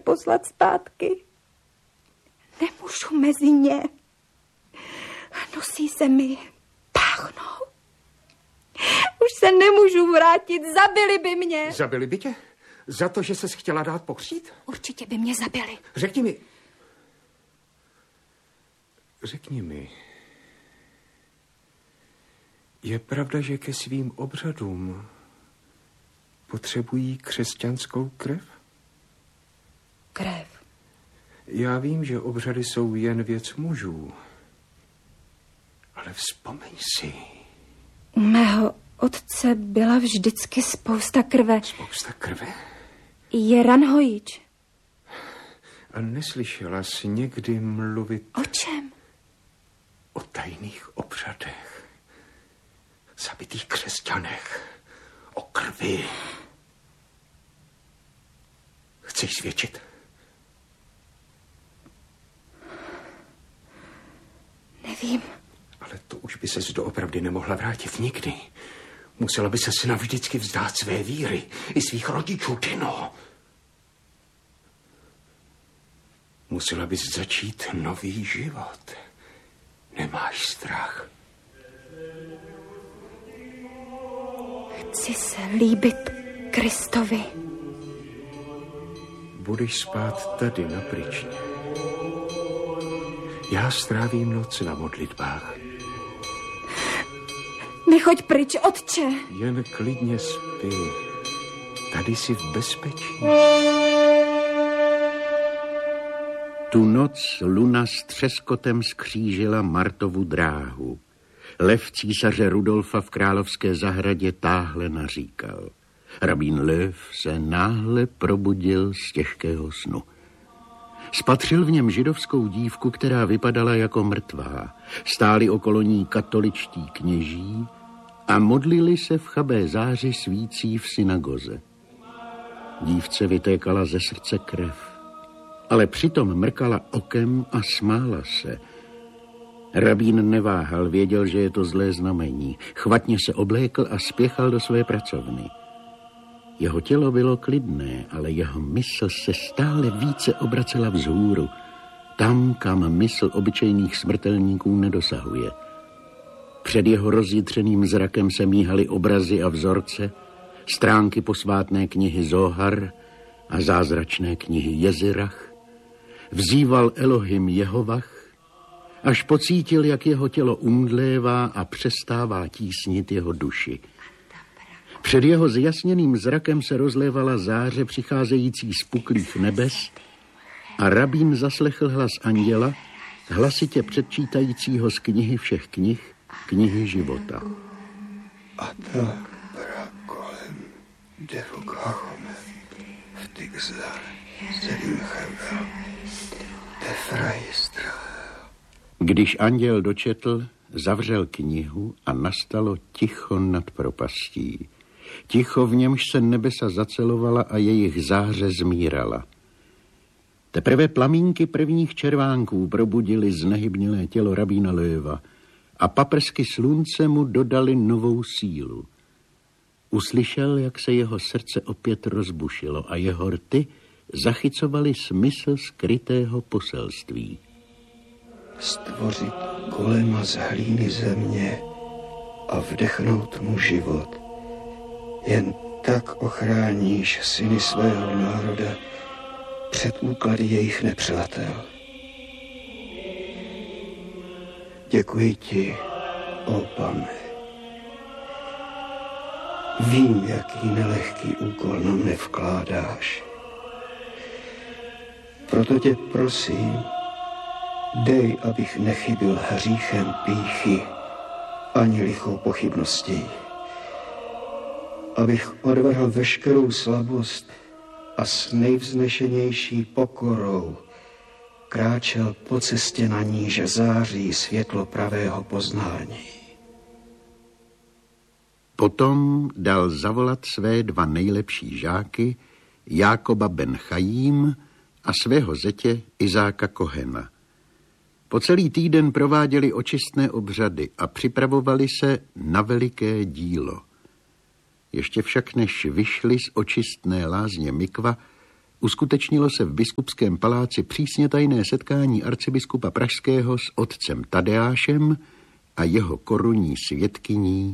poslat zpátky. Nemůžu mezi ně. Nosí se mi, páchnou. Už se nemůžu vrátit, zabili by mě. Zabili by tě? Za to, že ses chtěla dát pokřít? Určitě by mě zabili. Řekni mi, je pravda, že ke svým obřadům potřebují křesťanskou krev? Krev? Já vím, že obřady jsou jen věc mužů, ale vzpomeň si. U mého otce byla vždycky spousta krve. Spousta krve? Je ranhojíč. A neslyšela jsi někdy mluvit... O čem? O tajných obřadech. Zabitých křesťanech. O krvi. Chceš svědčit? Nevím. Ale to už by ses doopravdy nemohla vrátit nikdy. Musela by ses navždycky vzdát své víry i svých rodičů, Tino. Musela bys začít nový život. Nemáš strach? Chci se líbit Kristovi. Budeš spát tady na pryčně. Já strávím noc na modlitbách. Nechoď pryč, otče. Jen klidně spí. Tady jsi v bezpečí. Tu noc luna s třeskotem skřížila Martovu dráhu. Lev císaře Rudolfa v královské zahradě táhle naříkal. Rabín Lev se náhle probudil z těžkého snu. Spatřil v něm židovskou dívku, která vypadala jako mrtvá. Stáli okolo ní katoličtí kněží a modlili se v chabé záři svící v synagoze. Dívce vytékala ze srdce krev, ale přitom mrkala okem a smála se. Rabín neváhal, věděl, že je to zlé znamení. Chvatně se oblékl a spěchal do své pracovny. Jeho tělo bylo klidné, ale jeho mysl se stále více obracela vzhůru, tam, kam mysl obyčejných smrtelníků nedosahuje. Před jeho rozjitřeným zrakem se míhaly obrazy a vzorce, stránky posvátné knihy Zohar a zázračné knihy Jezirach. Vzýval Elohim Jehovach, až pocítil, jak jeho tělo umdlévá a přestává tísnit jeho duši. Před jeho zjasněným zrakem se rozlévala záře přicházející z puklých nebes a rabín zaslechl hlas anděla, hlasitě předčítajícího z knihy všech knih, knihy života. אתה ברא דפוקהם ותגזר זרים חבל תפרע Izrael. Když anděl dočetl, zavřel knihu a nastalo ticho nad propastí. Ticho, v němž se nebesa zacelovala a jejich záře zmírala. Teprve plamínky prvních červánků probudily znehybnilé tělo rabína Leva a paprsky slunce mu dodali novou sílu. Uslyšel, jak se jeho srdce opět rozbušilo a jeho rty zachycovaly smysl skrytého poselství. Stvořit golema z hlíny země a vdechnout mu život. Jen tak ochráníš syny svého národa před úklady jejich nepřátel. Děkuji ti, ó Pane. Vím, jaký nelehký úkol na mne vkládáš. Proto tě prosím, dej, abych nechybil hříchem pýchy ani lichou pochybností. Abych odvrhl veškerou slabost a s nejvznešenější pokorou kráčel po cestě, na níž září světlo pravého poznání. Potom dal zavolat své dva nejlepší žáky, Jákoba ben Chajím a svého zetě Izáka Kohena. Po celý týden prováděli očistné obřady a připravovali se na veliké dílo. Ještě však než vyšli z očistné lázně Mikva, uskutečnilo se v biskupském paláci přísně tajné setkání arcibiskupa pražského s otcem Tadeášem a jeho korunní svědkyní